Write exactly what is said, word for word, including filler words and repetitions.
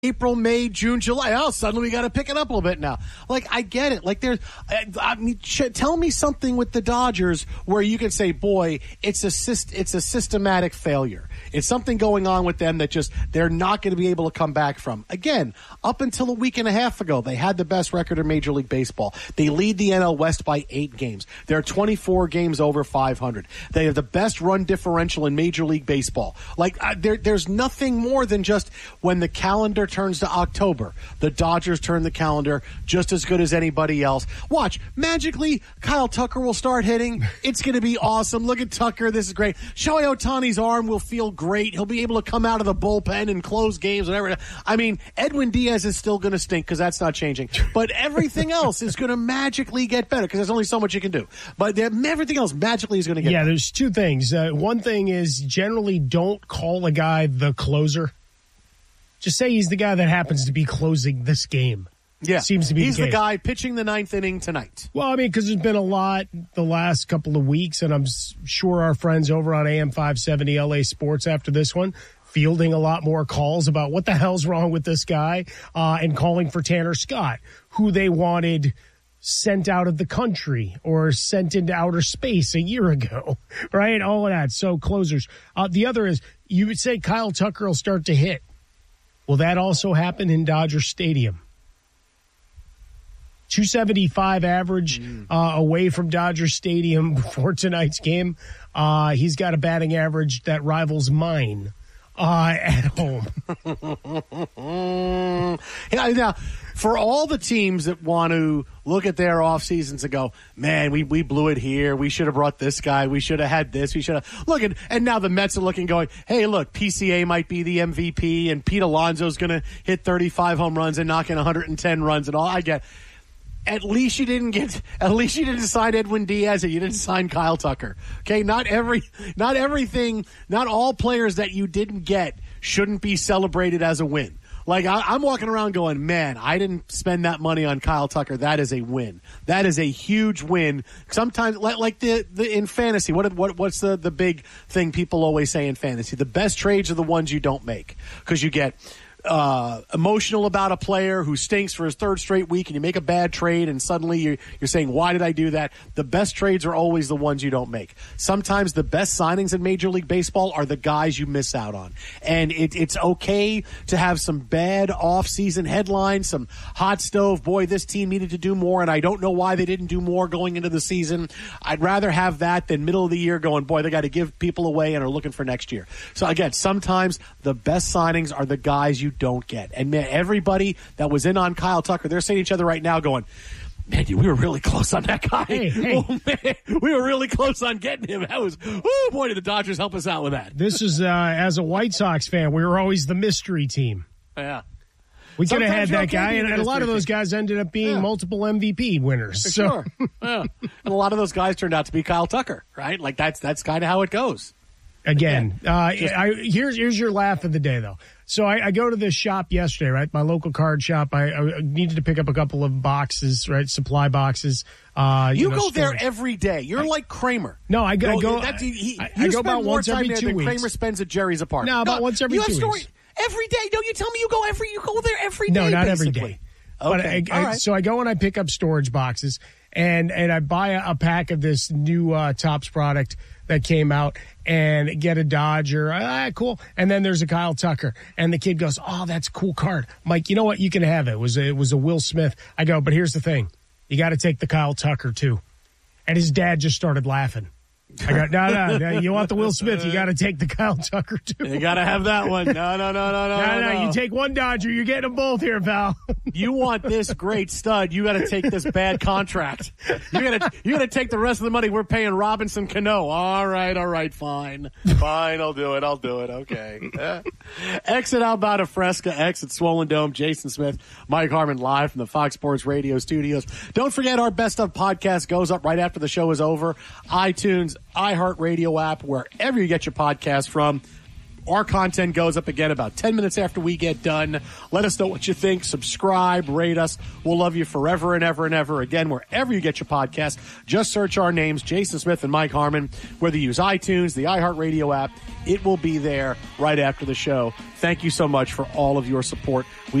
April, May, June, July. Oh, suddenly we got to pick it up a little bit now. Like, I get it. Like, there's, I, I mean, sh- tell me something with the Dodgers where you can say, boy, it's a syst- it's a systematic failure. It's something going on with them that just they're not going to be able to come back from. Again, up until a week and a half ago, they had the best record in Major League Baseball. They lead the N L West by eight games. They're twenty-four games over five hundred. They have the best run differential in Major League Baseball. Like, uh, there, there's nothing more than just when the calendar turns to October, the Dodgers turn the calendar just as good as anybody else. Watch, magically, Kyle Tucker will start hitting. It's going to be awesome. Look at Tucker. This is great. Shohei Ohtani's arm will feel great. He'll be able to come out of the bullpen and close games, whatever. I mean, Edwin Diaz is still going to stink because that's not changing. But everything else is going to magically get better because there's only so much you can do. But everything else magically is going to get yeah, better. Yeah, there's two things. Uh, one thing is generally don't call a guy the closer. Just say he's the guy that happens to be closing this game. Yeah, seems to be he's the, the guy pitching the ninth inning tonight. Well, I mean, because there's been a lot the last couple of weeks, and I'm sure our friends over on A M five seventy L A Sports after this one fielding a lot more calls about what the hell's wrong with this guy uh, and calling for Tanner Scott, who they wanted sent out of the country or sent into outer space a year ago, right? All of that. So closers. Uh, the other is you would say Kyle Tucker will start to hit. Will that also happen in Dodger Stadium? two seventy-five average uh, away from Dodger Stadium before tonight's game. Uh, he's got a batting average that rivals mine uh, at home. yeah, now, for all the teams that want to look at their off seasons and go, man, we, we blew it here. We should have brought this guy. We should have had this. We should have look at, and now the Mets are looking, going, hey, look, P C A might be the M V P, and Pete Alonso's going to hit thirty-five home runs and knock in one hundred ten runs and all. I get. At least you didn't get. At least you didn't sign Edwin Diaz, and you didn't sign Kyle Tucker. Okay, not every, not everything, not all players that you didn't get shouldn't be celebrated as a win. Like, I, I'm walking around going, man, I didn't spend that money on Kyle Tucker. That is a win. That is a huge win. Sometimes, like the, the in fantasy, what what what's the the big thing people always say in fantasy? The best trades are the ones you don't make because you get uh, emotional about a player who stinks for his third straight week, and you make a bad trade, and suddenly you're, you're saying, why did I do that? The best trades are always the ones you don't make. Sometimes the best signings in Major League Baseball are the guys you miss out on. And it, it's okay to have some bad off-season headlines, some hot stove, boy, this team needed to do more, and I don't know why they didn't do more going into the season. I'd rather have that than middle of the year going, boy, they got to give people away and are looking for next year. So, again, sometimes the best signings are the guys you don't get. And man, everybody that was in on Kyle Tucker, they're saying to each other right now going, man, we were really close on that guy. Hey, hey. Oh, man, we were really close on getting him. That was, oh, boy, did the Dodgers help us out with that. This is, uh, as a White Sox fan, we were always the mystery team. Yeah. We could have had that okay guy, and, and a lot of those team. guys ended up being yeah. multiple M V P winners. For so. Sure. Yeah. And a lot of those guys turned out to be Kyle Tucker, right? Like, that's that's kind of how it goes. Again, uh, Just, I, here's here's your laugh of the day, though. So I, I go to this shop yesterday, right? My local card shop. I, I needed to pick up a couple of boxes, right? Supply boxes. Uh, you you know, go storage. there every day. You're I, like Kramer. No, I go. go, I go, that, he, I, you I go spend about more once time every there two than weeks. Kramer spends at Jerry's apartment. No, about no, once every you two have story, weeks. Every day. Don't you tell me you go every? You go there every day. No, not basically. every day. Okay. But I, I, right. So I go and I pick up storage boxes, and and I buy a, a pack of this new uh, Topps product that came out, and get a Dodger. Ah, cool. And then there's a Kyle Tucker, and the kid goes, "Oh, that's a cool card, Mike. You know what? You can have it. It was a, it was a Will Smith." I go, "But here's the thing, you got to take the Kyle Tucker too." And his dad just started laughing. I go, no, no, no, you want the Will Smith, you got to take the Kyle Tucker, too. You got to have that one. No, no, no, no, no, no, no, no. You take one Dodger, you're getting them both here, pal. You want this great stud, you got to take this bad contract. You got to you got to take the rest of the money we're paying Robinson Cano. All right, all right, fine. Fine, I'll do it, I'll do it, okay. Uh, exit Albata Fresca, exit Swollen Dome, Jason Smith, Mike Harmon live from the Fox Sports Radio studios. Don't forget our Best of podcast goes up right after the show is over. iTunes, iHeartRadio app, wherever you get your podcast from. Our content goes up again about ten minutes after we get done. Let us know what you think. Subscribe, rate us. We'll love you forever and ever and ever. Again, wherever you get your podcast, just search our names, Jason Smith and Mike Harmon. Whether you use iTunes, the iHeartRadio app, it will be there right after the show. Thank you so much for all of your support. We